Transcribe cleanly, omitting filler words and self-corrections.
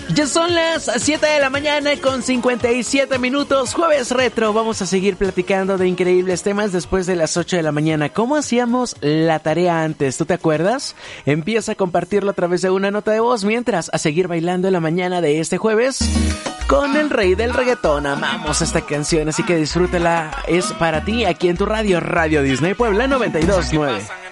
Ya son las 7 de la mañana con 57 minutos, jueves retro. Vamos a seguir platicando de increíbles temas después de las 8 de la mañana. ¿Cómo hacíamos la tarea antes? ¿Tú te acuerdas? Empieza a compartirlo a través de una nota de voz mientras a seguir bailando en la mañana de este jueves con el rey del reggaetón. Amamos esta canción, así que disfrútala. Es para ti aquí en tu radio, Radio Disney Puebla 92.9.